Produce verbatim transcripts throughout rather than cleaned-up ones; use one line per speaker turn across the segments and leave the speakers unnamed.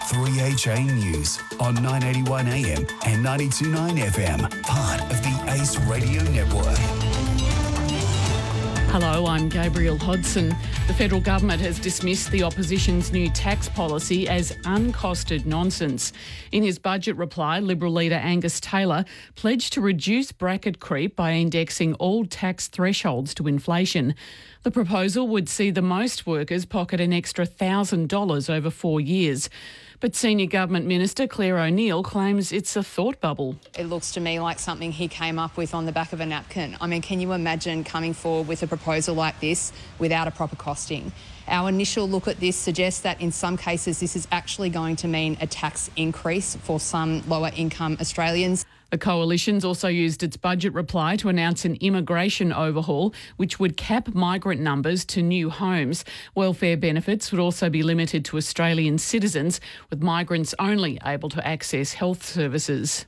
three H A News on nine eighty-one A M and ninety-two point nine F M, part of the Ace Radio Network.
Hello, I'm Gabrielle Hodson. The federal government has dismissed the opposition's new tax policy as uncosted nonsense. In his budget reply, Liberal leader Angus Taylor pledged to reduce bracket creep by indexing all tax thresholds to inflation. The proposal would see the most workers pocket an extra one thousand dollars over four years. But Senior Government Minister Claire O'Neil claims it's a thought bubble.
It looks to me like something he came up with on the back of a napkin. I mean, can you imagine coming forward with a proposal like this without a proper costing? Our initial look at this suggests that in some cases this is actually going to mean a tax increase for some lower income Australians.
The Coalition's also used its budget reply to announce an immigration overhaul which would cap migrant numbers to new homes. Welfare benefits would also be limited to Australian citizens, with migrants only able to access health services.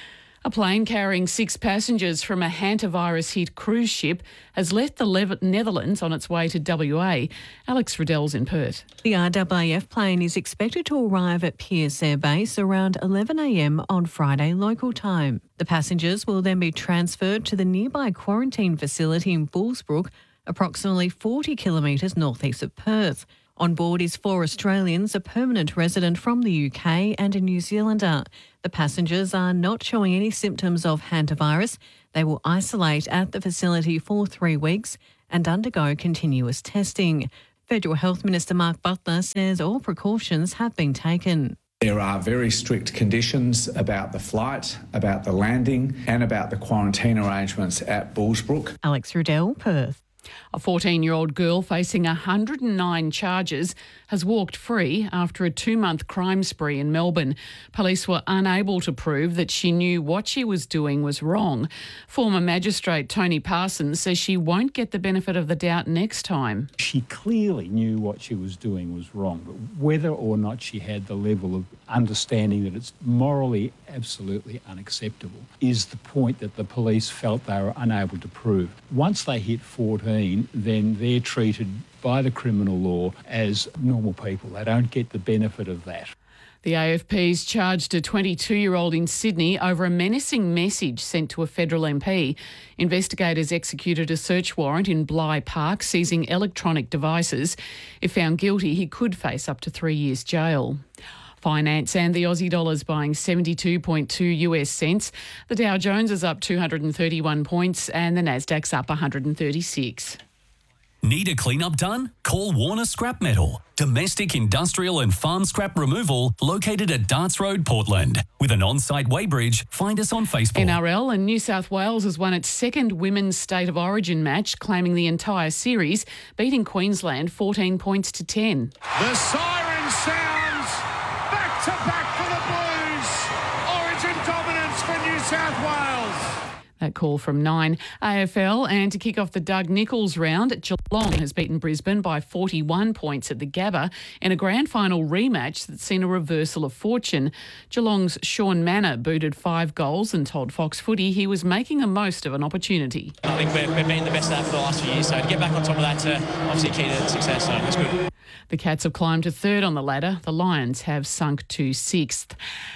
A plane carrying six passengers from a hantavirus-hit cruise ship has left the Le- Netherlands on its way to W A. Alex Riddell's in Perth.
The R A A F plane is expected to arrive at Pearce Air Base around eleven a m on Friday local time. The passengers will then be transferred to the nearby quarantine facility in Bullsbrook, approximately forty kilometres northeast of Perth. On board is four Australians, a permanent resident from the U K and a New Zealander. The passengers are not showing any symptoms of hantavirus. They will isolate at the facility for three weeks and undergo continuous testing. Federal Health Minister Mark Butler says all precautions have been taken.
There are very strict conditions about the flight, about the landing and about the quarantine arrangements at Bullsbrook.
Alex Riddell, Perth.
A fourteen-year-old girl facing one hundred nine charges has walked free after a two-month crime spree in Melbourne. Police were unable to prove that she knew what she was doing was wrong. Former magistrate Tony Parsons says she won't get the benefit of the doubt next time.
She clearly knew what she was doing was wrong, but whether or not she had the level of understanding that it's morally absolutely unacceptable is the point that the police felt they were unable to prove. Once they hit fourteen, then they're treated by the criminal law as normal people. They don't get the benefit of that.
The A F P's charged a twenty-two-year-old in Sydney over a menacing message sent to a federal M P. Investigators executed a search warrant in Bligh Park, seizing electronic devices. If found guilty, he could face up to three years jail. Finance and the Aussie dollar's buying seventy-two point two US cents. The Dow Jones is up two hundred thirty-one points and the Nasdaq's up one hundred thirty-six.
Need a clean-up done? Call Warner Scrap Metal. Domestic, industrial and farm scrap removal located at Darts Road, Portland. With an on-site weighbridge, find us on Facebook.
N R L and New South Wales has won its second Women's State of Origin match, claiming the entire series, beating Queensland fourteen points to ten.
The siren sounds. Back to back for the Blues. Origin dominance for New South Wales.
That call from nine. A F L, and to kick off the Doug Nicholls round, Geelong has beaten Brisbane by forty-one points at the Gabba in a grand final rematch that's seen a reversal of fortune. Geelong's Sean Manor booted five goals and told Fox Footy he was making the most of an opportunity.
I think we've, we've been the best at that for the last few years, so to get back on top of that's uh, obviously key to success, so that's good.
The Cats have climbed to third on the ladder. The Lions have sunk to sixth.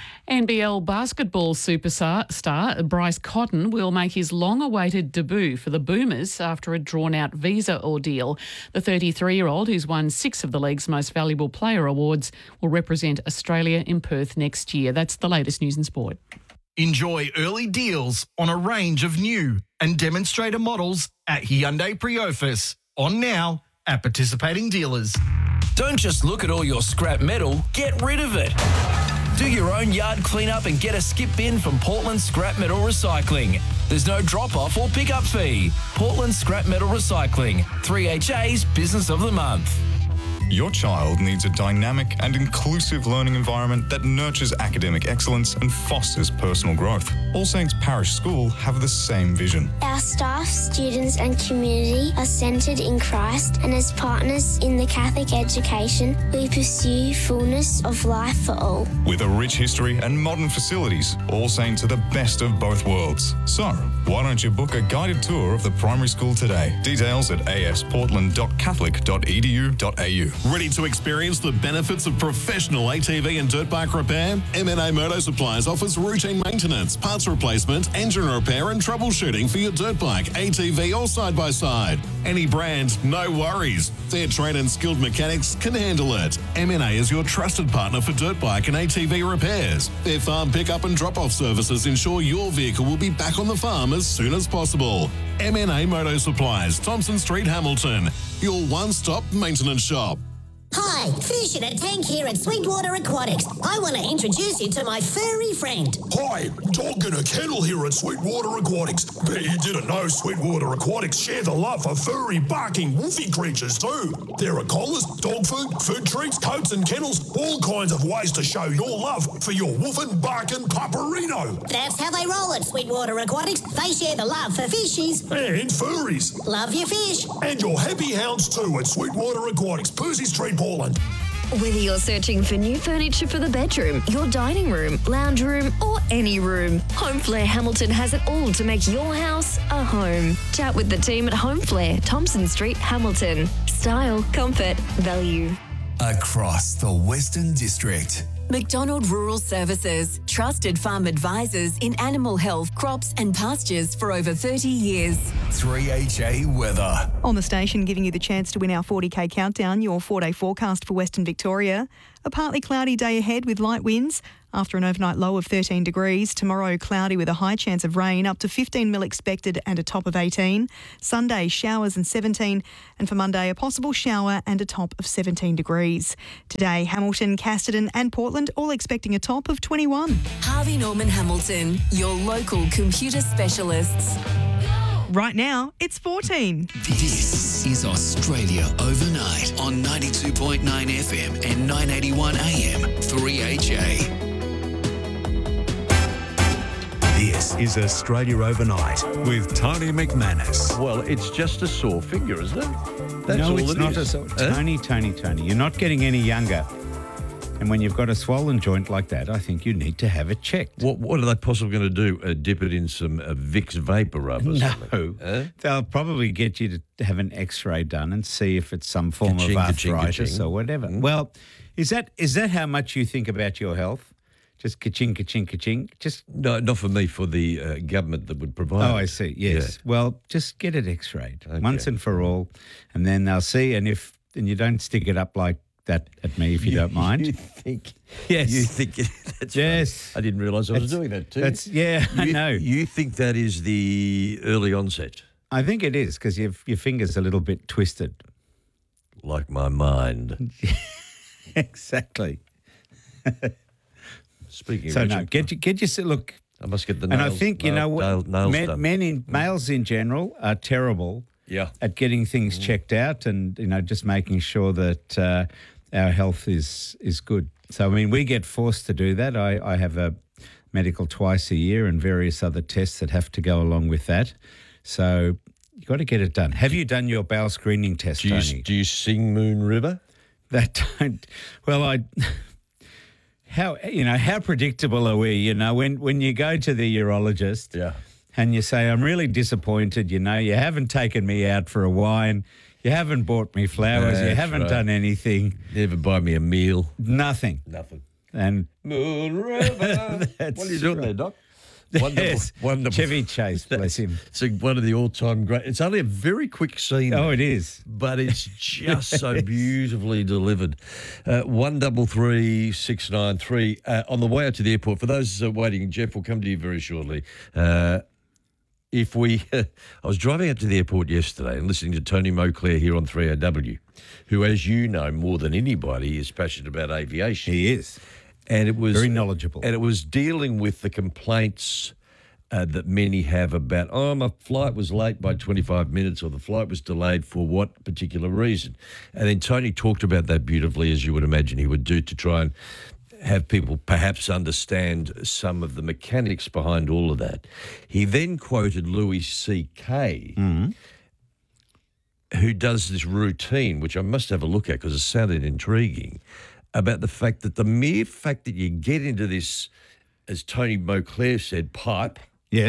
N B L basketball superstar Bryce Cotton will make his long-awaited debut for the Boomers after a drawn-out visa ordeal. The thirty-three-year-old, who's won six of the league's most valuable player awards, will represent Australia in Perth next year. That's the latest news and sport.
Enjoy early deals on a range of new and demonstrator models at Hyundai Priofis. On now at participating dealers.
Don't just look at all your scrap metal, get rid of it. Do your own yard cleanup and get a skip bin from Portland Scrap Metal Recycling. There's no drop-off or pick-up fee. Portland Scrap Metal Recycling, three H A's Business of the Month.
Your child needs a dynamic and inclusive learning environment that nurtures academic excellence and fosters personal growth. All Saints Parish School have the same vision.
Our staff, students and community are centred in Christ, and as partners in the Catholic education, we pursue fullness of life for all.
With a rich history and modern facilities, All Saints are the best of both worlds. So, why don't you book a guided tour of the primary school today? Details at a s portland dot catholic dot e d u dot a u.
Ready to experience the benefits of professional A T V and dirt bike repair? M N A Moto Supplies offers routine maintenance, parts replacement, engine repair and troubleshooting for your dirt bike, A T V or side-by-side. Any brand, no worries. Their trained and skilled mechanics can handle it. M N A is your trusted partner for dirt bike and A T V repairs. Their farm pickup and drop-off services ensure your vehicle will be back on the farm as soon as possible. M N A Moto Supplies, Thompson Street, Hamilton. Your one-stop maintenance shop.
Hi, Fish in a Tank here at Sweetwater Aquatics. I want to introduce you to my furry friend.
Hi, Dog in a Kennel here at Sweetwater Aquatics. Bet you didn't know Sweetwater Aquatics share the love for furry, barking, woofy creatures too. There are collars, dog food, food treats, coats and kennels, all kinds of ways to show your love for your woofing, barking pupperino.
That's how they roll at Sweetwater Aquatics. They share the love for fishies.
And furries.
Love your fish.
And your happy hounds too at Sweetwater Aquatics, Percy Street, Portland.
Whether you're searching for new furniture for the bedroom, your dining room, lounge room, or any room, Home Flair Hamilton has it all to make your house a home. Chat with the team at Home Flair, Thompson Street, Hamilton. Style, comfort, value.
Across the Western District.
McDonald Rural Services, trusted farm advisors in animal health, crops and pastures for over thirty years.
three H A weather.
On the station, giving you the chance to win our forty K countdown, your four-day forecast for Western Victoria. A partly cloudy day ahead with light winds. After an overnight low of thirteen degrees, tomorrow cloudy with a high chance of rain, up to fifteen mil expected and a top of eighteen. Sunday, showers and seventeen. And for Monday, a possible shower and a top of seventeen degrees. Today, Hamilton, Casterton and Portland all expecting a top of twenty-one.
Harvey Norman Hamilton, your local computer specialists.
Right now, it's fourteen.
This is Australia Overnight on ninety-two point nine F M and nine eighty-one A M, three H A. This is Australia Overnight with Tony McManus.
Well, it's just a sore finger, isn't it? That's
no,
all
it's
it
not
is.
a sore.
Huh?
Tony, Tony, Tony. You're not getting any younger. And when you've got a swollen joint like that, I think you need to have it checked.
What What are they possibly going to do? Uh, dip it in some uh, Vicks vapor rub or
no.
something? Huh?
They'll probably get you to have an X-ray done and see if it's some form
Ka-ching,
of
ka-ching,
arthritis
ka-ching.
or whatever.
Mm.
Well, is that is that how much you think about your health? Just ka-ching, ka-ching, ka-ching? Just
No, not for me, for the uh, government that would provide
Oh, I
it.
see. Yes.
Yeah.
Well, just get it X-rayed
Okay.
once and for all, and then they'll see. And if and you don't stick it up like that at me, if you, don't mind.
You think?
Yes.
You think? That's
Yes.
right. I didn't realise I was
That's-
doing that too.
that's- yeah, I
You-
know.
You think that is the early onset?
I think it is because your your finger's a little bit twisted.
Like my mind.
Exactly.
Speaking
So
of
no,
which,
get you, get your look.
I must get the
And
nails.
I think you
nail-
know what
nail- nails
men,
done.
men in males in general are terrible.
Yeah.
At getting things checked out and you know just making sure that uh, our health is is good. So I mean we get forced to do that. I, I have a medical twice a year and various other tests that have to go along with that. So you got to get it done. Have you done your bowel screening test,
Do you,
Tony?
do you sing Moon River?
That don't. Well, I. How you know how predictable are we? You know when when you go to the urologist,
yeah,
and you say I'm really disappointed. You know you haven't taken me out for a wine, you haven't bought me flowers, you
That's
haven't
right.
done anything.
Never buy me a meal.
Nothing.
Nothing.
And
Moon River.
That's
What are you doing there, Doc?
Yes,
wonderful.
Chevy Chase, bless him.
It's a, one of the all-time great. It's only a very quick scene.
Oh, it is.
But it's just so beautifully delivered. Uh, one double three six nine three. Uh, on the way out to the airport, for those uh, waiting, Jeff will come to you very shortly. Uh, if we, I was driving up to the airport yesterday and listening to Tony Moclair here on three O W, who, as you know more than anybody, is passionate about aviation.
He is.
And it was
Very knowledgeable.
And it was dealing with the complaints uh, that many have about, oh, my flight was late by twenty-five minutes or the flight was delayed for what particular reason. And then Tony talked about that beautifully, as you would imagine he would do, to try and have people perhaps understand some of the mechanics behind all of that. He then quoted Louis C K, who does this routine, which I must have a look at because it sounded intriguing, about the fact that the mere fact that you get into this, as Tony Moclair said, pipe,
Yes.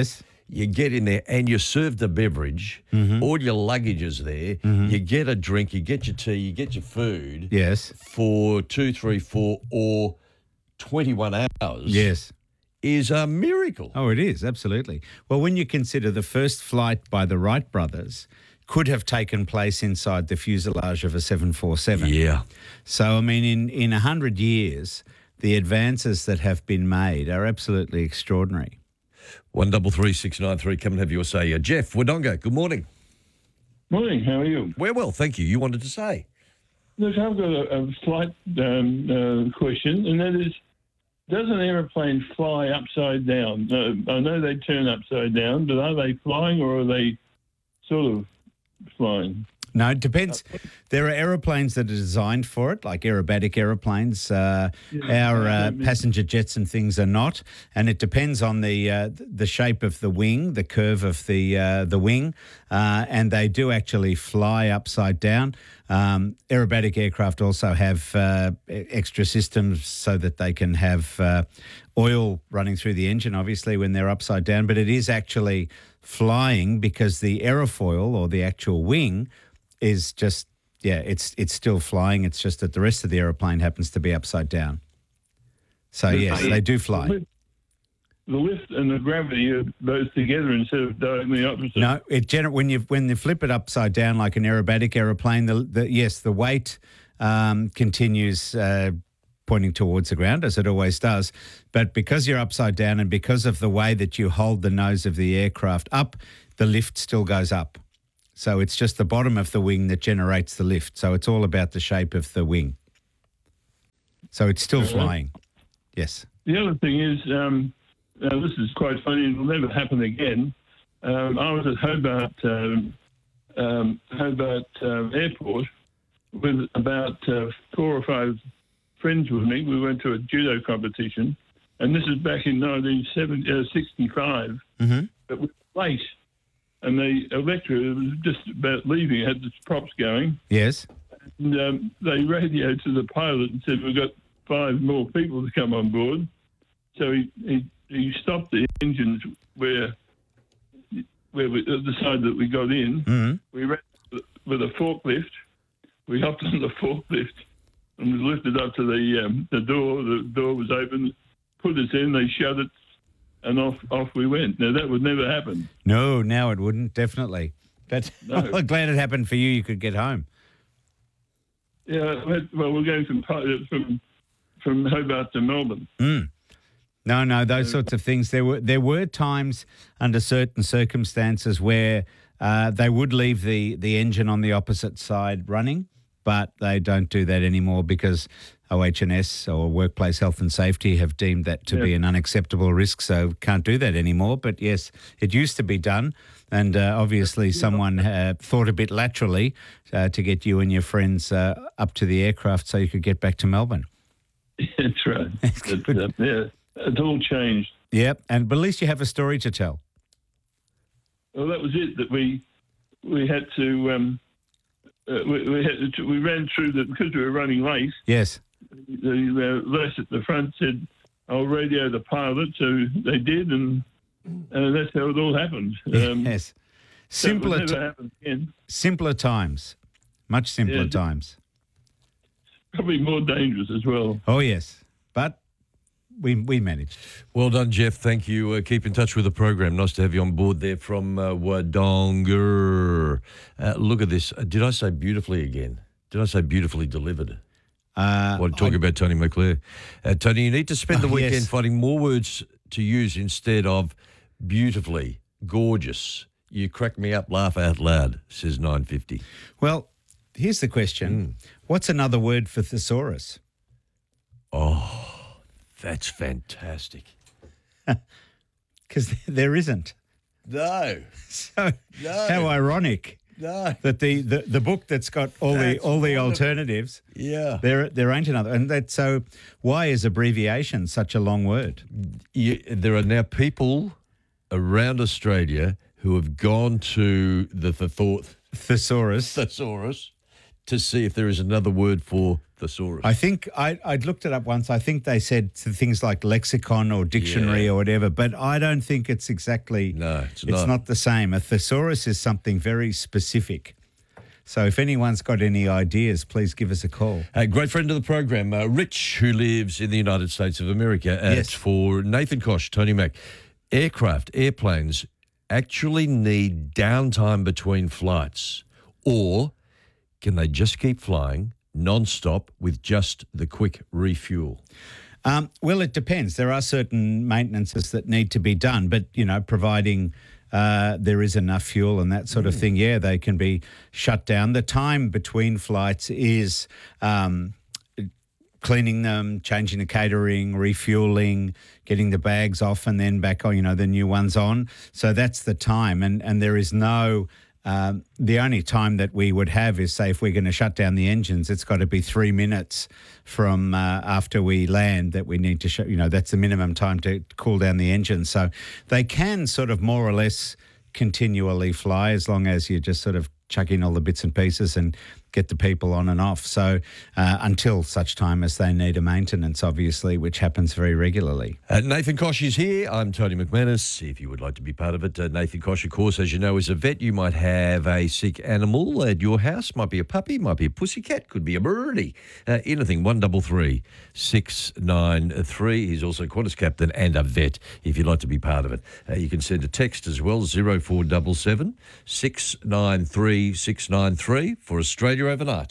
You get in there and you're served a beverage.
Mm-hmm.
All your luggage is there.
Mhm.
You get a drink, you get your tea, you get your food.
Yes.
For two, three, four, or twenty-one hours.
Yes.
Is a miracle.
Oh, it is, absolutely. Well, when you consider the first flight by the Wright brothers could have taken place inside the fuselage of a seven forty-seven.
Yeah.
So, I mean, in, in one hundred years, the advances that have been made are absolutely extraordinary.
One double three six nine three. Come and have your say. Uh, Jeff Wodonga, good morning.
Morning, how are you?
We're well, thank you. You wanted to say?
Look, I've got a, a slight um, uh, question, and that is, does an aeroplane fly upside down? Uh, I know they turn upside down, but are they flying or are they sort of flying?
No, it depends. There are aeroplanes that are designed for it, like aerobatic aeroplanes. Uh,
Yeah,
our
I
uh,
mean-
passenger jets and things are not, and it depends on the uh, the shape of the wing, the curve of the uh, the wing, uh, and they do actually fly upside down. Um, aerobatic aircraft also have uh, e- extra systems so that they can have uh, oil running through the engine, obviously, when they're upside down. But it is actually flying because the aerofoil or the actual wing is just, yeah, it's it's still flying. It's just that the rest of the aeroplane happens to be upside down. So, yes, they do fly.
The lift and the gravity are both together instead of diagonally opposite.
No, it gener- when you when you flip it upside down like an aerobatic aeroplane, the, the yes, the weight um, continues uh, pointing towards the ground, as it always does. But because you're upside down and because of the way that you hold the nose of the aircraft up, the lift still goes up. So it's just the bottom of the wing that generates the lift. So it's all about the shape of the wing. So it's still
Uh-huh.
flying. Yes.
The other thing is, um, uh, this is quite funny, it'll never happen again. Um, I was at Hobart, um, um, Hobart um, Airport with about uh, four or five friends with me. We went to a judo competition, and this is back in nineteen sixty-five,
Mm-hmm.
but we were late. And the electorate was just about leaving, had the props going.
Yes.
And um, they radioed to the pilot and said, we've got five more people to come on board. So he, he, he stopped the engines where, where we, at the side that we got in.
Mm-hmm.
We ran with a forklift. We hopped on the forklift and we lifted up to the um, the door. The door was open, put us in, they shut it, and off off we went. Now, that would never happen.
No, now it wouldn't, definitely. But
No.
I'm glad it happened for you. You could get home.
Yeah, well, we're going from from from Hobart to Melbourne.
Mm. No, no, those sorts of things. There were there were times under certain circumstances where uh, they would leave the, the engine on the opposite side running, but they don't do that anymore because O H and S or Workplace Health and Safety have deemed that to
Yeah.
be an unacceptable risk, so can't do that anymore. But yes, it used to be done, and uh, obviously someone uh, thought a bit laterally uh, to get you and your friends uh, up to the aircraft so you could get back to Melbourne.
That's right. That's, uh, yeah, it's all changed.
Yep, and but at least you have a story to tell.
Well, that was it. That we we had to um, uh, we, we had to, we ran through the because we were running late.
Yes.
The uh, lass at the front said, "I'll radio the pilot," so they did, and and that's how it all happened. Um,
Yes.
so it would
Simpler,
never
ti-
happen again.
simpler times, much simpler
Yeah.
times.
Probably more dangerous as well.
Oh yes, but we we managed.
Well done, Jeff. Thank you. Uh, keep in touch with the program. Nice to have you on board there from uh, Wodonga. Uh, look at this. Uh, did I say beautifully again? Did I say beautifully delivered?
Uh,
Well, talking about Tony McClure. Uh, Tony, you need to spend the
Oh,
weekend
yes.
finding more words to use instead of beautifully, gorgeous. You crack me up, laugh out loud, says nine fifty.
Well, here's the question: what's another word for thesaurus?
Oh, that's fantastic.
Because there isn't.
No.
So
No.
how ironic
No.
that the, the, the book that's got all the
That's
all the
wonderful.
alternatives.
Yeah.
There there ain't another, and that's so. Why is abbreviation such a long word?
You, there are now people around Australia who have gone to the thought
Thesaurus
thesaurus to see if there is another word for thesaurus.
I think I, I'd looked it up once. I think they said things like lexicon or dictionary
Yeah.
or whatever, but I don't think it's exactly.
No, it's
it's
not.
not the same. A thesaurus is something very specific. So if anyone's got any ideas, please give us a call.
A great friend of the program, uh, Rich, who lives in the United States of America. Uh,
Yes.
It's for Nathan Koch, Tony Mack. Aircraft, airplanes actually need downtime between flights, or can they just keep flying non-stop with just the quick refuel?
Um, well, it depends. There are certain maintenances that need to be done, but, you know, providing uh, there is enough fuel and that sort of thing, yeah, they can be shut down. The time between flights is um, cleaning them, changing the catering, refueling, getting the bags off and then back on, you know, the new ones on. So that's the time. And, and there is no... Um, the only time that we would have is, say, if we're going to shut down the engines, it's got to be three minutes from uh, after we land that we need to shut, you know, that's the minimum time to cool down the engine. So they can sort of more or less continually fly as long as you just sort of chuck in all the bits and pieces and get the people on and off. So uh, until such time as they need a maintenance, obviously, which happens very regularly.
Uh, Nathan Koch is here. I'm Tony McManus. If you would like to be part of it, uh, Nathan Koch, of course, as you know, is a vet. You might have a sick animal at your house. Might be a puppy, might be a pussycat, could be a birdie. Uh, anything, one double three, six nine three. He's also Qantas captain and a vet, if you'd like to be part of it. Uh, you can send a text as well, zero four seven seven, six nine three, six nine three for Australia overnight.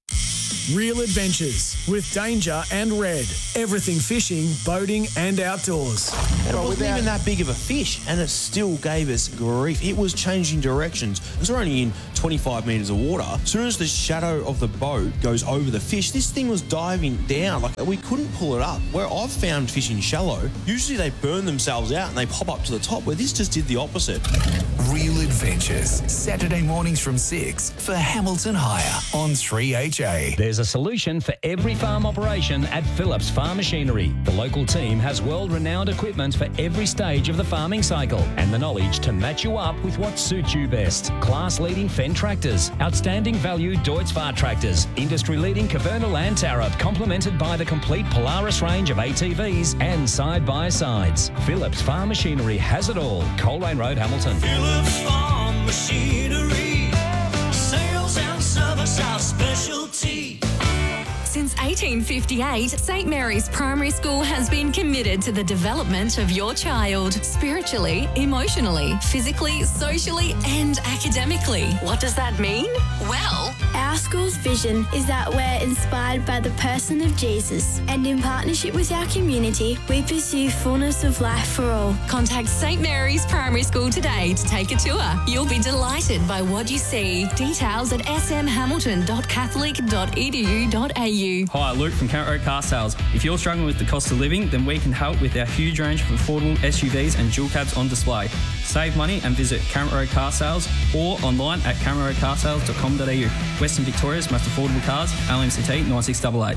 Real adventures with Danger and Red. Everything fishing, boating and outdoors.
And it wasn't even that big of a fish, and it still gave us grief. It was changing directions. Because we're only in twenty-five metres of water. As soon as the shadow of the boat goes over the fish, this thing was diving down. Like, we couldn't pull it up. Where I've found fishing shallow, usually they burn themselves out and they pop up to the top, where this just did the opposite.
Real Adventures, Saturday mornings from six for Hamilton Hire on three H A.
There's a solution for every farm operation at Phillips Farm Machinery. The local team has world-renowned equipment for every stage of the farming cycle and the knowledge to match you up with what suits you best. Class-leading Fendt tractors, outstanding value Deutz Fahrt tractors, industry-leading Caverna Landsat, complemented by the complete Polaris range of A T Vs and side-by-sides. Phillips Farm Machinery has it all. Coleraine Road, Hamilton.
Phillips Farm Machinery. Sales and service our specialty.
Since eighteen fifty-eight, Saint Mary's Primary School has been committed to the development of your child, spiritually, emotionally, physically, socially, and academically. What does that mean? Well,
our school's vision is that we're inspired by the person of Jesus, and in partnership with our community, we pursue fullness of life for all.
Contact Saint Mary's Primary School today to take a tour. You'll be delighted by what you see. Details at s m hamilton dot catholic dot e d u dot a u.
Hi, Luke from Carrot Road Car Sales. If you're struggling with the cost of living, then we can help with our huge range of affordable S U Vs and dual cabs on display. Save money and visit Carrot Road Car Sales or online at carrot road car sales dot com dot a u. Western Victoria's most affordable cars, L M C T nine six eight eight.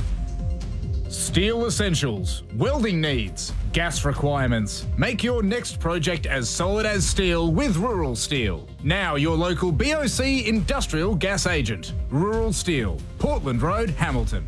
Steel essentials, welding needs, gas requirements. Make your next project as solid as steel with Rural Steel. Now your local B O C industrial gas agent. Rural Steel, Portland Road, Hamilton.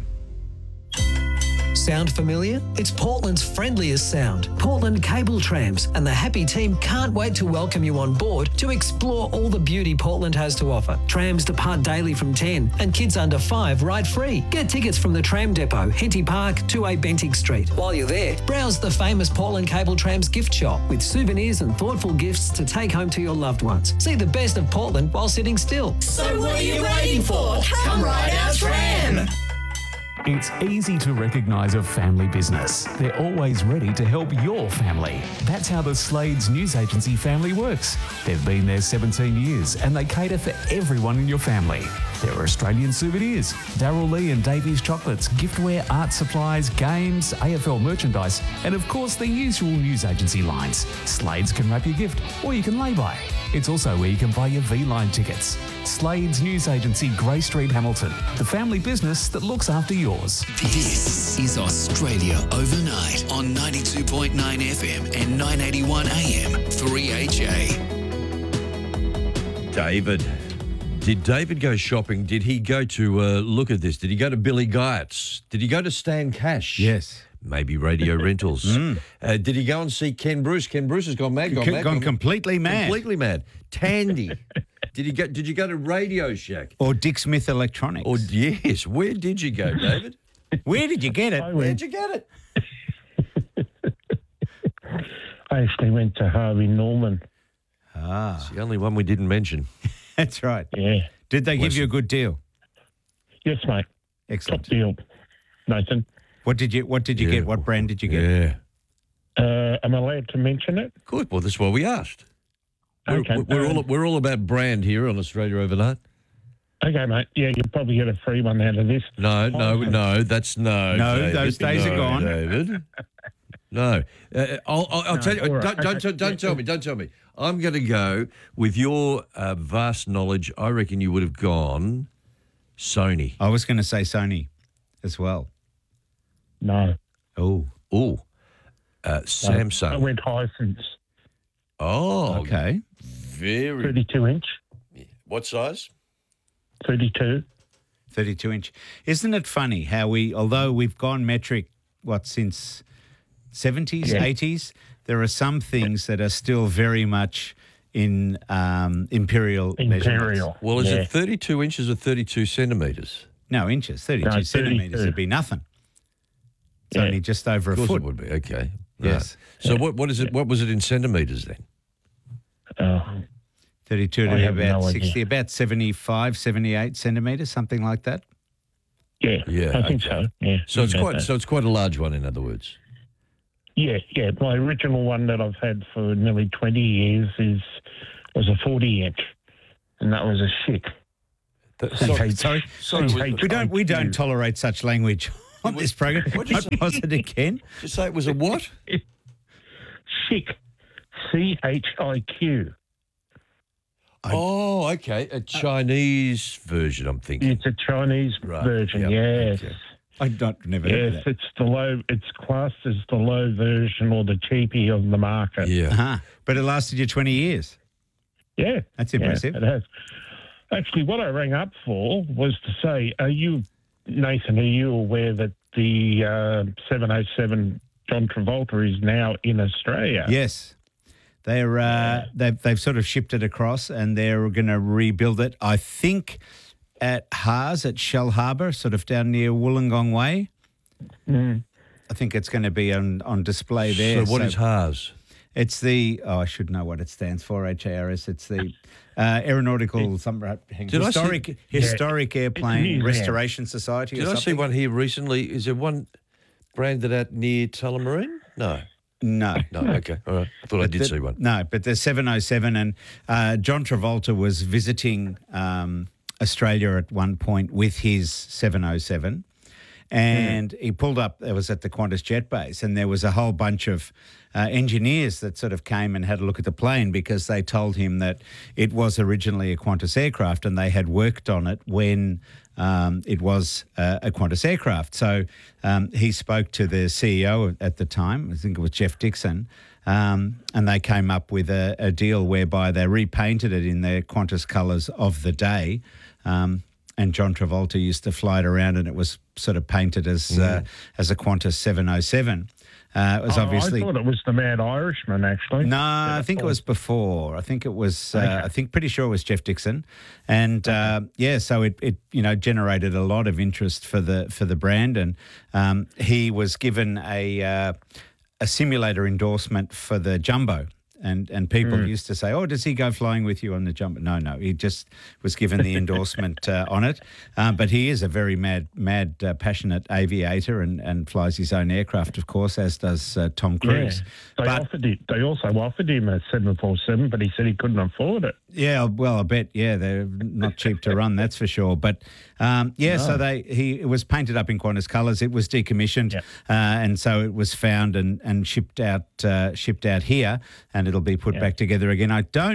Sound familiar? It's Portland's friendliest sound, Portland Cable Trams, and the happy team can't wait to welcome you on board to explore all the beauty Portland has to offer. Trams depart daily from ten, and kids under five ride free. Get tickets from the Tram Depot, Henty Park, two A Bentinck Street. While you're there, browse the famous Portland Cable Trams gift shop with souvenirs and thoughtful gifts to take home to your loved ones. See the best of Portland while sitting still.
So what are you waiting for? Come ride our tram!
It's easy to recognise a family business. They're always ready to help your family. That's how the Slades News Agency family works. They've been there seventeen years and they cater for everyone in your family. There are Australian souvenirs, Darryl Lee and Davies chocolates, giftware, art supplies, games, A F L merchandise, and of course the usual news agency lines. Slades can wrap your gift or you can lay-by. It's also where you can buy your V-Line tickets. Slades News Agency, Grey Street, Hamilton. The family business that looks after yours.
This is Australia Overnight on ninety-two point nine F M and nine eighty-one A M, three H A.
David, Did David go shopping? Did he go to, uh, look at this, did he go to Billy Guyot's? Did he go to Stan Cash?
Yes.
Maybe Radio Rentals.
Mm.
Uh, did he go and see Ken Bruce? Ken Bruce has gone mad, gone
C-
mad.
gone completely mad.
Completely mad. Tandy. Did he go? Did you go to Radio Shack?
Or Dick Smith Electronics?
Or yes. Where did you go, David?
Where did you get it?
Where'd you get it?
I actually went to Harvey Norman.
Ah.
It's the only one we didn't mention.
That's right.
Yeah.
Did they give
Listen.
you a good deal?
Yes, mate.
Excellent.
Top deal, Nathan.
What did you What did you
Yeah.
get? What brand did you get?
Yeah.
Uh, am I allowed to mention it?
Good. Well, that's why we asked. We're,
Okay.
we're,
um,
all, we're all about brand here on Australia Overnight.
Okay, mate. Yeah, you'll probably get a free one out of this.
No, no, no. That's no.
No,
David,
those days
no,
are gone.
David. No. Uh, I'll, I'll, I'll
No,
tell you.
all right.
Don't, don't,
Okay.
don't tell me. Don't tell me. I'm going to go with your uh, vast knowledge. I reckon you would have gone Sony.
I was going to say Sony as well.
No.
Oh.
Oh. Uh, Samsung.
I went Hisense.
Oh.
Okay.
Very.
thirty-two inch.
What size?
thirty-two.
thirty-two inch. Isn't it funny how we, although we've gone metric, what, since seventies,
Yeah.
eighties, there are some things that are still very much in um, imperial, measurements.
Imperial.
Well, is
Yeah.
it thirty-two inches or thirty-two centimetres?
No, inches. thirty-two
No,
centimetres
thirty-two.
would be nothing. It's
Yeah.
only just over a
Of course
foot.
it would be. Okay. Right.
Yes.
So what, what is it? What was it in centimetres then?
Oh,
thirty-two to
I
be
have
about
no idea.
sixty, about seventy-five, seventy-eight centimetres, something like that.
yeah.
Yeah,
I think
okay.
so. Yeah.
So it's
about
quite.
that.
So it's quite a large one. In other words.
Yeah, yeah. My original one that I've had for nearly twenty years is was a forty inch, and that was a shit.
sorry,
sorry, sorry. We don't we don't tolerate such language on this program. What was it again?
Just say it was a what?
Chic, C H I Q.
Oh, okay. A Chinese version. I'm thinking.
It's a Chinese
Right,
version.
yep,
Yes.
okay.
I don't never heard of
Yes,
that.
it's the low. It's classed as the low version or the cheapie of the market.
Yeah.
Uh-huh. But it lasted you twenty years.
Yeah,
That's
yeah,
impressive.
it has. Actually, what I rang up for was to say, are you, Nathan, are you aware that the uh, seven oh seven John Travolta is now in Australia?
Yes. They're uh, they've they've sort of shipped it across and they're going to rebuild it. I think at Haas at Shell Harbour, sort of down near Wollongong Way.
Mm.
I think it's going to be on, on display there.
So what is Haas?
It's the oh I should know what it stands for. H A R S. It's the uh, aeronautical some hang on,
Did I see-
historic
Yeah.
historic airplane
museum.
restoration society.
Did
or
I see
something?
one here recently? Is there one branded out near Tullamarine? No.
No.
No. Okay. All right. I thought I
But
did
the-
see one.
No, but the seven oh seven and uh, John Travolta was visiting um, Australia at one point with his seven oh seven and he pulled up, it was at the Qantas Jet Base and there was a whole bunch of uh, engineers that sort of came and had a look at the plane because they told him that it was originally a Qantas aircraft and they had worked on it when um, it was uh, a Qantas aircraft. So um, he spoke to the C E O at the time, I think it was Jeff Dixon, um, and they came up with a, a deal whereby they repainted it in the Qantas colours of the day. Um, and John Travolta used to fly it around and it was sort of painted as uh, as a Qantas seven oh seven. Uh, it was
Oh,
obviously...
I thought it was the Mad Irishman, actually.
No, I think it was before. I think it was. Uh, I think pretty sure it was Jeff Dixon, and uh, yeah, so it, it you know generated a lot of interest for the for the brand, and um, he was given a uh, a simulator endorsement for the Jumbo. And and people
Mm.
used to say, oh, does he go flying with you on the Jumbo? No, no, he just was given the endorsement uh, on it. Um, but he is a very mad, mad, uh, passionate aviator and, and flies his own aircraft, of course, as does uh, Tom Cruise.
Yeah. They offered it. They also offered him a seven forty-seven, but he said he couldn't afford it.
Yeah, well, I bet. Yeah, they're not cheap to run, that's for sure. But um, yeah,
No.
so they he it was painted up in Qantas colours. It was decommissioned, uh, and so it was found and and shipped out uh, shipped out here, and it'll be put
Yeah.
back together again. I don't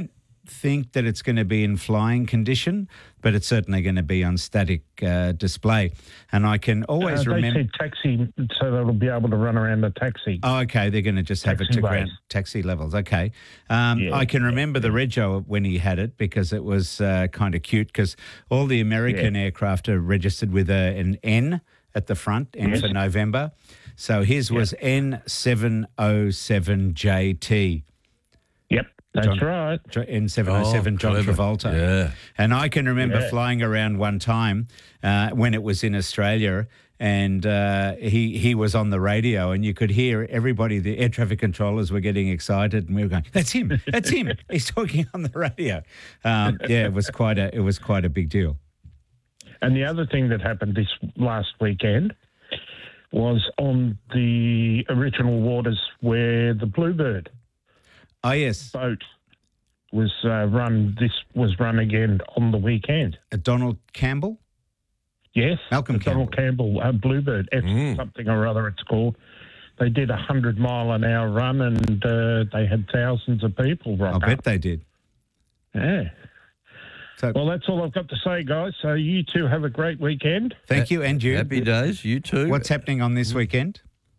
think that it's going to be in flying condition, but it's certainly going to be on static uh, display. And I can always
uh, they
remember...
said taxi, so they'll be able to run around the taxi.
Oh, okay. They're going to just have it to
Taxiways.
ground taxi levels. Okay. Um,
Yeah.
I can remember the Rego when he had it because it was uh, kind of cute because all the American
Yeah.
aircraft are registered with a, an N at the front, N
Yes.
for November. So his was N seven oh seven J T.
Yep, that's
John-
right.
N seven oh seven
Oh,
John
clever.
Travolta.
Yeah.
And I can remember
Yeah.
flying around one time uh, when it was in Australia, and uh, he he was on the radio, and you could hear everybody, the air traffic controllers were getting excited, and we were going, "That's him! That's him! He's talking on the radio." Um, yeah, it was quite a it was quite a big deal.
And the other thing that happened this last weekend was on the original waters where the Bluebird
Oh yes,
boat was uh, run. This was run again on the weekend.
uh, Donald Campbell.
Yes,
Malcolm
the Donald Campbell uh, Bluebird, F something or other it's called. They did a hundred mile an hour run, and uh, they had thousands of people rock
I
up.
bet they did.
Yeah.
So,
well, that's all I've got to say, guys. So you two have a great weekend.
Thank you, and you.
Happy days, you too.
What's happening on this weekend?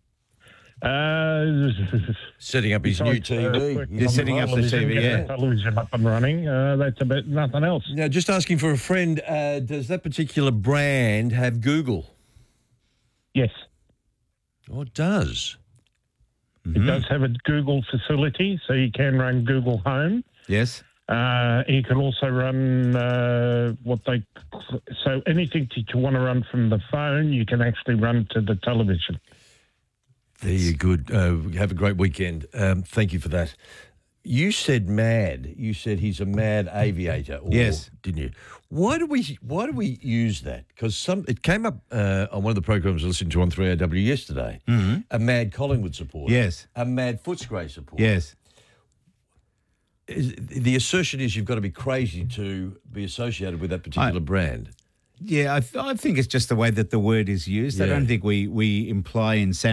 Uh,
Setting up his new T V.
You're setting up the T V,
Get
yeah.
the television up and running. Uh, that's about nothing else.
Now, just asking for a friend, uh, does that particular brand have Google?
Yes.
Oh, it does.
It does have a Google facility, so you can run Google Home.
Yes.
Uh, you can also run uh, what they... So anything that you want to run from the phone, you can actually run to the television.
There you good. Uh, have a great weekend. Um, thank you for that. You said mad. You said he's a mad aviator. Or,
Yes.
didn't you? Why do we Why do we use that? Because some it came up uh, on one of the programs I listened to on three A W yesterday.
Mm-hmm.
A mad Collingwood supporter.
Yes.
A mad Footscray supporter.
Yes.
Is, the assertion is you've got to be crazy to be associated with that particular
I-
brand.
Yeah, I, th- I think it's just the way that the word is used. I
Yeah.
don't think we, we imply insanity.